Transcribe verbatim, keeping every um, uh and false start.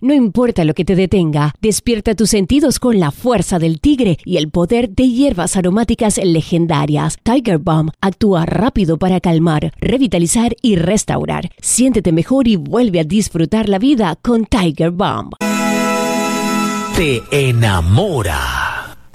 No importa lo que te detenga, despierta tus sentidos con la fuerza del tigre y el poder de hierbas aromáticas legendarias. Tiger Balm actúa rápido para calmar, revitalizar y restaurar. Siéntete mejor y vuelve a disfrutar la vida con Tiger Balm. Te enamora.